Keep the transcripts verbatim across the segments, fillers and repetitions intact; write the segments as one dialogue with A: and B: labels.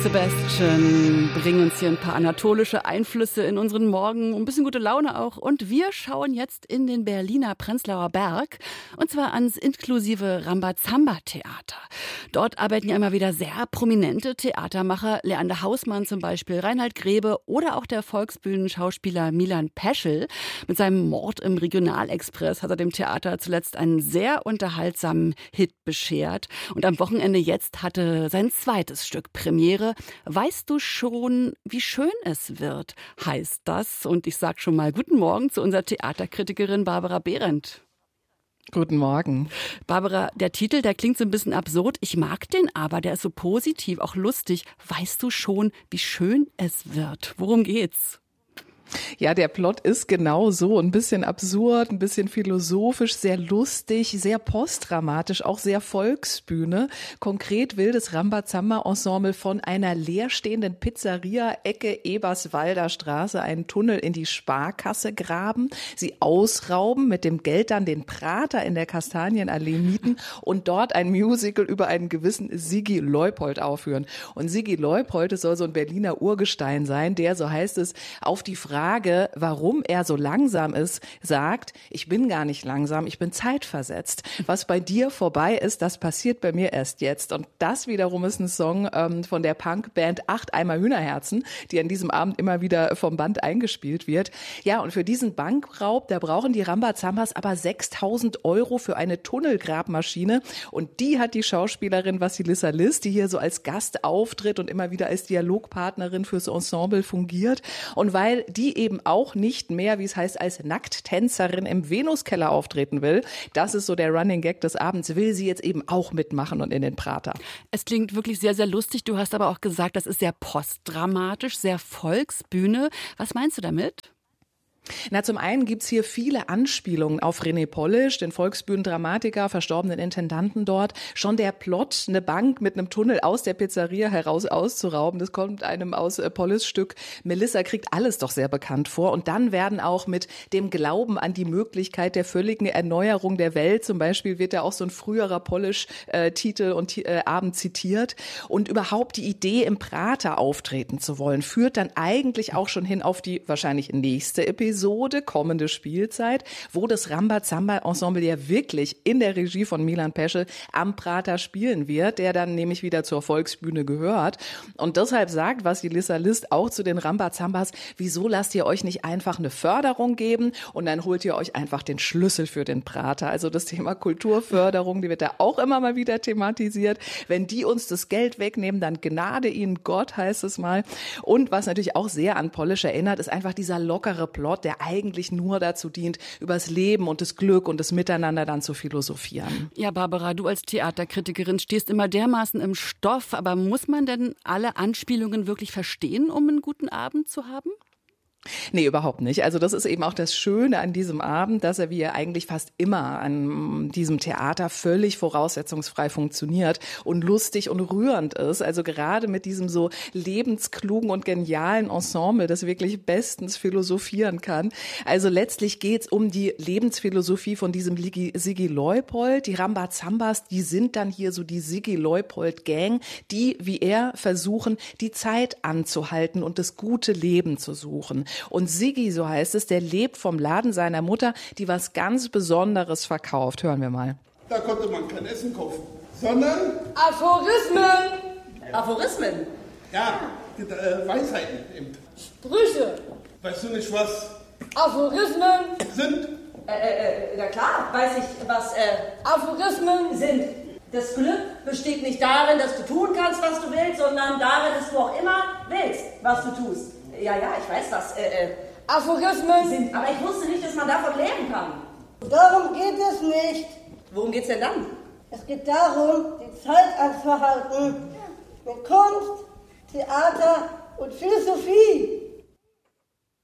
A: Sebastian bringen uns hier ein paar anatolische Einflüsse in unseren Morgen, ein bisschen gute Laune auch. Und wir schauen jetzt in den Berliner Prenzlauer Berg, und zwar ans inklusive Rambazamba-Theater. Dort arbeiten ja immer wieder sehr prominente Theatermacher, Leander Hausmann zum Beispiel, Reinhard Grebe oder auch der Volksbühnenschauspieler Milan Peschel. Mit seinem Mord im Regionalexpress hat er dem Theater zuletzt einen sehr unterhaltsamen Hit beschert. Und am Wochenende jetzt hatte sein zweites Stück Premiere. Weißt du schon, wie schön es wird, heißt das. Und ich sage schon mal guten Morgen zu unserer Theaterkritikerin Barbara Behrendt.
B: Guten Morgen.
A: Barbara, der Titel, der klingt so ein bisschen absurd. Ich mag den aber, der ist so positiv, auch lustig. Weißt du schon, wie schön es wird? Worum geht's?
B: Ja, der Plot ist genau so, ein bisschen absurd, ein bisschen philosophisch, sehr lustig, sehr postdramatisch, auch sehr Volksbühne. Konkret will das Rambazamba-Ensemble von einer leerstehenden Pizzeria Ecke Eberswalder Straße einen Tunnel in die Sparkasse graben, sie ausrauben, mit dem Geld dann den Prater in der Kastanienallee mieten und dort ein Musical über einen gewissen Sigi Leupold aufführen. Und Sigi Leupold, das soll so ein Berliner Urgestein sein, der, so heißt es, auf die Frage, Frage, warum er so langsam ist, sagt, ich bin gar nicht langsam, ich bin zeitversetzt. Was bei dir vorbei ist, das passiert bei mir erst jetzt. Und das wiederum ist ein Song ähm, von der Punkband Acht Eimer Hühnerherzen, die an diesem Abend immer wieder vom Band eingespielt wird. Ja, und für diesen Bankraub, da brauchen die Rambazambas aber sechstausend Euro für eine Tunnelgrabmaschine. Und die hat die Schauspielerin Vassilissa Liss, die hier so als Gast auftritt und immer wieder als Dialogpartnerin fürs Ensemble fungiert. Und weil die eben auch nicht mehr, wie es heißt, als Nackttänzerin im Venuskeller auftreten will. Das ist so der Running Gag des Abends. Will sie jetzt eben auch mitmachen und in den Prater.
A: Es klingt wirklich sehr, sehr lustig. Du hast aber auch gesagt, das ist sehr postdramatisch, sehr Volksbühne. Was meinst du damit?
B: Na, zum einen gibt's hier viele Anspielungen auf René Polish, den Volksbühnendramatiker, verstorbenen Intendanten dort. Schon der Plot, eine Bank mit einem Tunnel aus der Pizzeria heraus auszurauben, das kommt einem aus äh, Polish Stück Melissa kriegt alles doch sehr bekannt vor. Und dann werden auch mit dem Glauben an die Möglichkeit der völligen Erneuerung der Welt, zum Beispiel wird ja auch so ein früherer Polish-Titel äh, und äh, Abend zitiert. Und überhaupt die Idee, im Prater auftreten zu wollen, führt dann eigentlich auch schon hin auf die wahrscheinlich nächste Episode. Episode, kommende Spielzeit, wo das Rambazamba-Ensemble ja wirklich in der Regie von Milan Peschel am Prater spielen wird, der dann nämlich wieder zur Volksbühne gehört. Und deshalb sagt Vassilissa Liss auch zu den Rambazambas, wieso lasst ihr euch nicht einfach eine Förderung geben und dann holt ihr euch einfach den Schlüssel für den Prater. Also das Thema Kulturförderung, die wird da auch immer mal wieder thematisiert. Wenn die uns das Geld wegnehmen, dann Gnade ihnen Gott, heißt es mal. Und was natürlich auch sehr an Polish erinnert, ist einfach dieser lockere Plot, der eigentlich nur dazu dient, über das Leben und das Glück und das Miteinander dann zu philosophieren.
A: Ja, Barbara, du als Theaterkritikerin stehst immer dermaßen im Stoff, aber muss man denn alle Anspielungen wirklich verstehen, um einen guten Abend zu haben?
B: Nee, überhaupt nicht. Also das ist eben auch das Schöne an diesem Abend, dass er wie er eigentlich fast immer an diesem Theater völlig voraussetzungsfrei funktioniert und lustig und rührend ist. Also gerade mit diesem so lebensklugen und genialen Ensemble, das wirklich bestens philosophieren kann. Also letztlich geht's um die Lebensphilosophie von diesem Sigi Leupold. Die Rambazambas, die sind dann hier so die Sigi Leupold-Gang, die, wie er, versuchen, die Zeit anzuhalten und das gute Leben zu suchen. Und Sigi, so heißt es, der lebt vom Laden seiner Mutter, die was ganz Besonderes verkauft. Hören wir mal.
C: Da konnte man kein Essen kaufen, sondern
D: Aphorismen.
E: Aphorismen?
C: Ja, die, äh, Weisheiten eben.
D: Sprüche.
C: Weißt du nicht, was
D: Aphorismen
C: sind?
E: Äh, äh, na klar, weiß ich, was äh,
D: Aphorismen
E: sind. Das Glück besteht nicht darin, dass du tun kannst, was du willst, sondern darin, dass du auch immer willst, was du tust. Ja, ja, ich weiß das. Äh, äh,
D: Aphorismen
E: sind, aber ich wusste nicht, dass man davon leben kann.
D: Darum geht es nicht.
E: Worum geht's denn dann?
D: Es geht darum, die Zeit anzuhalten. Mit Kunst, Theater und Philosophie.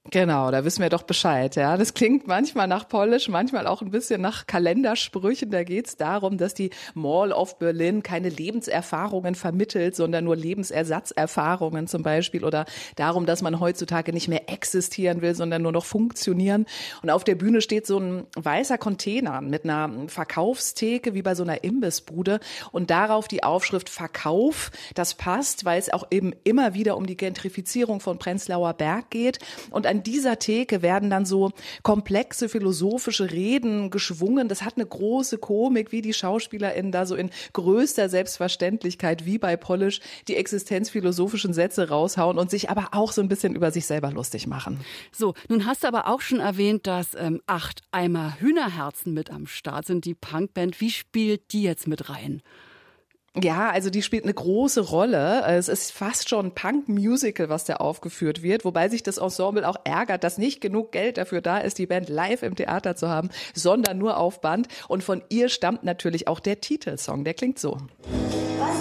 B: Genau, da wissen wir doch Bescheid. Ja, das klingt manchmal nach Polish, manchmal auch ein bisschen nach Kalendersprüchen. Da geht es darum, dass die Mall of Berlin keine Lebenserfahrungen vermittelt, sondern nur Lebensersatzerfahrungen zum Beispiel. Oder darum, dass man heutzutage nicht mehr existieren will, sondern nur noch funktionieren. Und auf der Bühne steht so ein weißer Container mit einer Verkaufstheke wie bei so einer Imbissbude. Und darauf die Aufschrift Verkauf. Das passt, weil es auch eben immer wieder um die Gentrifizierung von Prenzlauer Berg geht. Und an dieser Theke werden dann so komplexe philosophische Reden geschwungen. Das hat eine große Komik, wie die SchauspielerInnen da so in größter Selbstverständlichkeit, wie bei Polish, die existenzphilosophischen Sätze raushauen und sich aber auch so ein bisschen über sich selber lustig machen.
A: So, nun hast du aber auch schon erwähnt, dass ähm, acht Eimer Hühnerherzen mit am Start sind, die Punkband. Wie spielt die jetzt mit rein?
B: Ja, also die spielt eine große Rolle. Es ist fast schon ein Punk-Musical, was da aufgeführt wird, wobei sich das Ensemble auch ärgert, dass nicht genug Geld dafür da ist, die Band live im Theater zu haben, sondern nur auf Band. Und von ihr stammt natürlich auch der Titelsong, der klingt so.